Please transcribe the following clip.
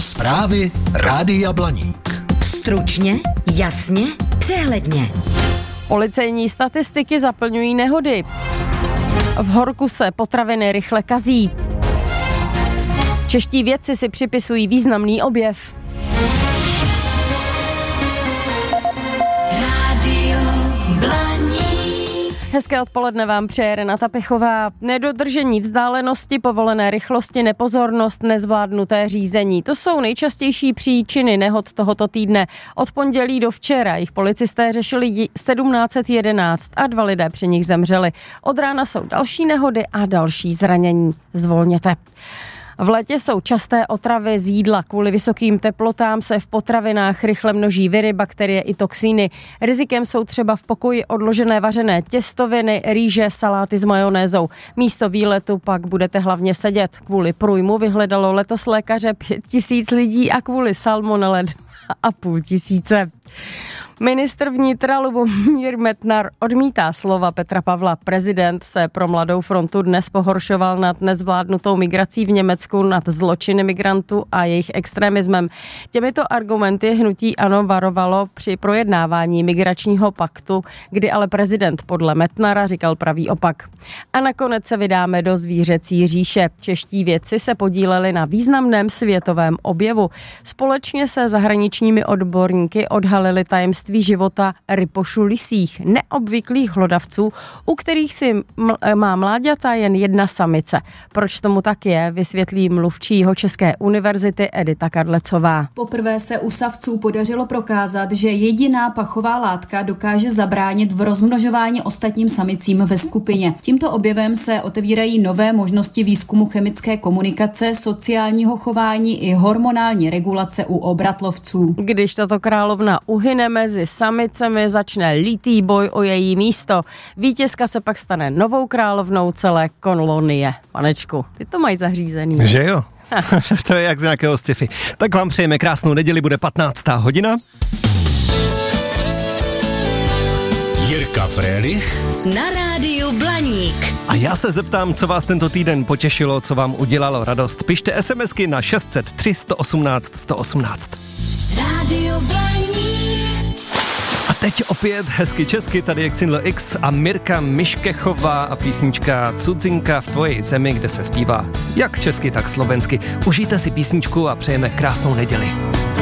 Zprávy Rádia Blaník. Stručně, jasně, přehledně. Policejní statistiky zaplňují nehody. V horku se potraviny rychle kazí. Čeští vědci si připisují významný objev. Rádio Blaník. Hezké odpoledne vám přeje Renata Pichová. Nedodržení vzdálenosti, povolené rychlosti, nepozornost, nezvládnuté řízení. To jsou nejčastější příčiny nehod tohoto týdne. Od pondělí do včera jich policisté řešili 1711 a 2 lidé při nich zemřeli. Od rána jsou další nehody a další zranění. Zvolněte. V létě jsou časté otravy z jídla. Kvůli vysokým teplotám se v potravinách rychle množí viry, bakterie i toxíny. Rizikem jsou třeba v pokoji odložené vařené těstoviny, rýže, saláty s majonézou. Místo výletu pak budete hlavně sedět. Kvůli průjmu vyhledalo letos lékaře 5000 lidí a kvůli salmonele 2500. Ministr vnitra Lubomír Metnar odmítá slova Petra Pavla. Prezident se pro Mladou frontu dnes pohoršoval nad nezvládnutou migrací v Německu, nad zločiny migrantů a jejich extremismem. Těmito argumenty hnutí ANO varovalo při projednávání migračního paktu, kdy ale prezident podle Metnara říkal pravý opak. A nakonec se vydáme do zvířecí říše. Čeští vědci se podíleli na významném světovém objevu. Společně se zahraničními odborníky odhalili tajemství života rypošu lisích, neobvyklých hlodavců, u kterých si má mláďata jen jedna samice. Proč tomu tak je, vysvětlí mluvčí Jihočeské univerzity Edita Kadlecová. Poprvé se u savců podařilo prokázat, že jediná pachová látka dokáže zabránit v rozmnožování ostatním samicím ve skupině. Tímto objevem se otevírají nové možnosti výzkumu chemické komunikace, sociálního chování i hormonální regulace u obratlovců. Když tato královna uhyne mezi samicemi, začne lítý boj o její místo. Vítězka se pak stane novou královnou celé kolonie. Panečku, ty to mají zařízený. Že jo? To je jak z nějakého sci-fi. Tak vám přejeme krásnou neděli, bude 15. hodina. Jirka Frélich Na Rádiu Blaník. A já se zeptám, co vás tento týden potěšilo, co vám udělalo radost. Pište SMSky na 603 118 118. Rádio Blaník. A teď opět hezky česky, tady je Xindl X a Mirka Miškechová a písnička Cudzinka v tvojí zemi, kde se zpívá jak česky, tak slovensky. Užijte si písničku a přejeme krásnou neděli.